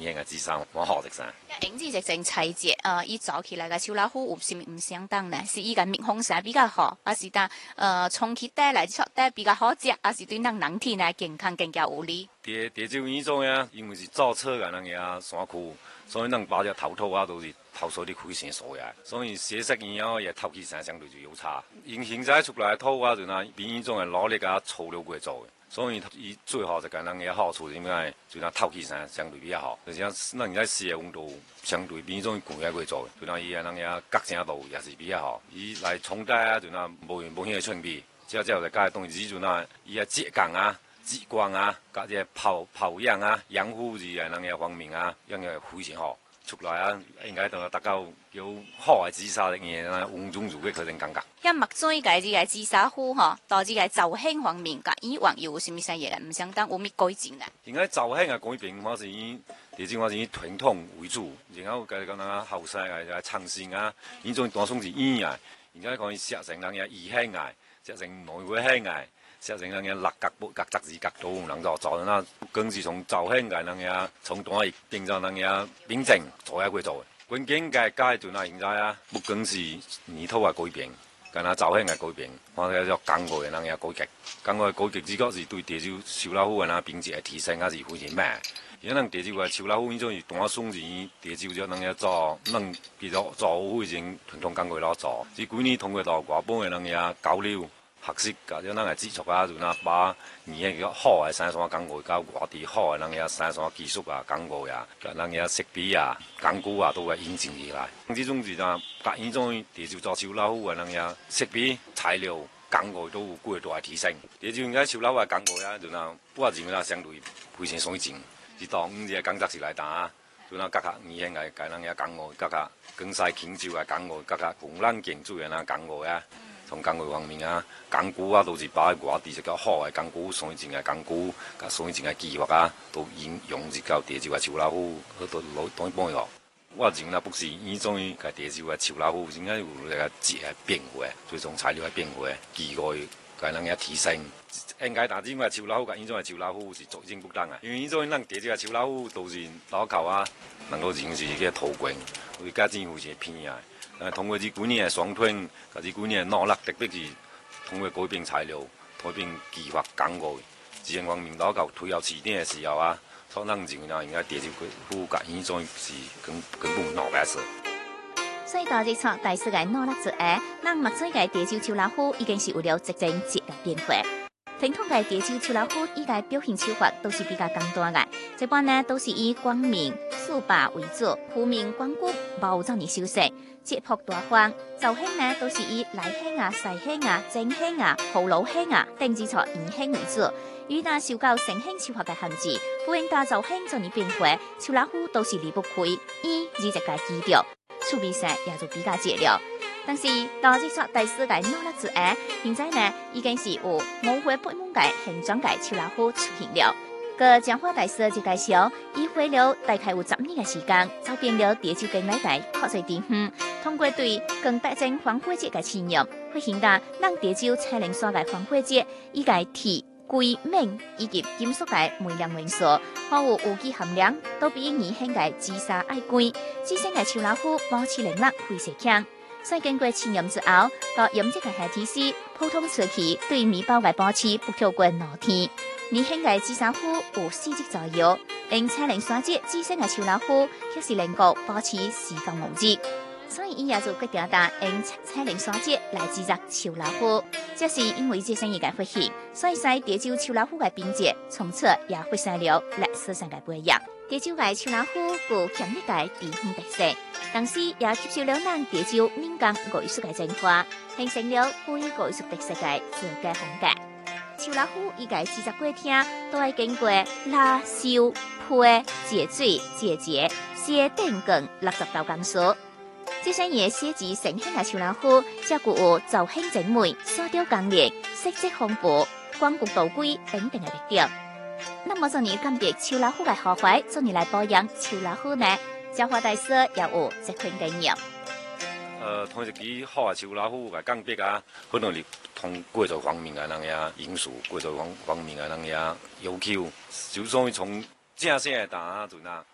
年輕嘅智商，我學識晒。 影子直正細節，依早起來嘅秋老虎有啥物唔相當呢？是依個蜜蜂曬比較好，還是當充氣袋來出袋比較好食，還是對咱人體呢健康更加有利？ 地州呢種呀，因為是造車嘅人嘅山區，所以咱把隻頭套啊都是頭數啲開線鎖嘅，所以寫實營養也透氣性相對就有差。因現在出來套啊，就那比呢種嘅勞力啊粗料過做嘅。所以伊最好就係咱嘅好處，應該就那透氣性相對比較好。就像咱而家室嘅溫度相對比呢種高嘅過做嘅，就那伊嘅咱嘅隔聲度也是比較好。伊來沖帶啊，就那無險嘅穿鼻，之後就加東西就那伊嘅節鋼啊、節光啊、加啲泡養啊、養護是係咱嘅方面啊，樣嘅非常好。出來啊，應該都大家有好嘅紫砂嘅嘢啦，溫中如嘅佢哋感覺。 一墨水嘅呢個紫砂壺嗬，導致嘅造型方面，甲以往有啥物嘢嘅唔相當有咩改進咧？ 應該造型嘅改變，我是以地州我是以傳統為主，然後佢講咱後世嘅創新啊，呢種當中是演嘅，而家講寫成咱嘅異興嘅，寫成內會興嘅。寫成咱嘅六角格雜字格都能夠做，那更是從造型嘅咱嘅從當係變成咱嘅變整做一個做嘅。環境嘅階段啊，現在啊，不僅是泥土嘅改變，跟那造型嘅改變，我哋叫工藝嘅咱嘅改革。工藝改革只個是對地州秋老虎嘅那品質嘅提升，還是非常慢。而咱地州嘅秋老虎呢種是當送是地州咗咱嘅做，咱其實做好已經傳統工藝攞做。是幾年通過到外邦嘅咱嘅交流。學習或者咱嘅接觸啊，就那把年嘅好嘅生產工藝，加外地好嘅咱嘅生產技術啊、工藝啊、咱嘅設備啊、工具啊，都會引進起來。呢種是啊，甲呢種地州做秋老虎嘅咱嘅設備、材料、工藝都有幾大嘅提升。地州應該秋老虎嘅工藝啊，就那不過認為相對非常水準。是當呢個工作是來打，就那各個年輕嘅咱嘅工藝，各個更賽慶祝嘅工藝，各個紅藍建築嘅那工藝啊。從工藝方面啊，工具啊，都是把外地一個好嘅工具、水準嘅工具、甲水準嘅技術啊，都應用入到地州嘅秋老虎，好多攞當一幫嘅。我認為不是呢種嘅地州嘅秋老虎，應該有一個質嘅變化，最終材料嘅變化，技藝嘅能嘅提升。應該但係呢種嘅秋老虎，甲呢種嘅秋老虎是足之不同嘅，因為呢種咱地州嘅秋老虎都是老舊啊，能夠認識嘅途徑，會加政府是偏嘅。通過呢幾年嘅雙吞，或者幾年嘅努力，特別是通過改變材料、改變技法、工藝，自然方面攞到退後遲啲嘅時候啊，可能就嗱而家地州虎甲呢種是根本冇辦法。 所以大日出大世界努力做下，咱墨水嘅地州秋老虎已經是有了直正節嘅變化。傳統嘅地州秋老虎依個表現手法都是比較簡單嘅，這般呢都是以光明、素白為主，虎面光骨，無怎樣修飾。節撲大方，造型呢都是以內興啊、細興啊、正興啊、後腦興啊等之錯二興為主。與那受到成興手法嘅限制，不應打造興做你變化，秋老虎都是離不開以二隻嘅基調，處理上也就比較節了。但是大日出大世界努力做下，現在呢已經是有5花8門嘅形狀嘅秋老虎出現了。個講話大師就介紹，伊花了大概有10年嘅時間，走遍了地州境內嘅各個地方，通過對更大正黃花節嘅體驗，會顯得咱地州彩靈山嘅黃花節，伊個鐵、貴、錳以及金屬嘅每樣元素，還有有機含量，都比年輕嘅紫砂愛貴。自身嘅秋老虎保持能力非常強，所以經過體驗之後，到飲食嘅下體時，普通時期對米包嘅保持不超過2天。年輕嘅紫砂虎有4隻左右，因彩靈山節自身嘅秋老虎卻是能夠保持時間無日，所以伊也就決定用彩靈山節來製作秋老虎。這是因為這生意嘅發現，所以使地州秋老虎嘅品質從此也發生了歷史上嘅不一樣。地州嘅秋老虎具強烈嘅地方特色，同時也吸收了咱地州民間藝術嘅精華，形成了具藝術特色嘅自家風格。秋老虎伊個製作過程都係經過拉、燒、配、節水、節節、寫電工60道工序。這些嘢寫字成型嘅秋老虎，則具有造型精美、沙雕工藝、色澤豐富、光顧道具等等嘅特點。那麼，做你鑑別秋老虎嘅好壞，做你來保養秋老虎呢？教化大師也有這款經驗。 同一支好嘅秋老虎嘅鑑別啊，可能你從貴族方面嘅那個因素，貴族方面嘅那個要求，就所以從正式嘅打就那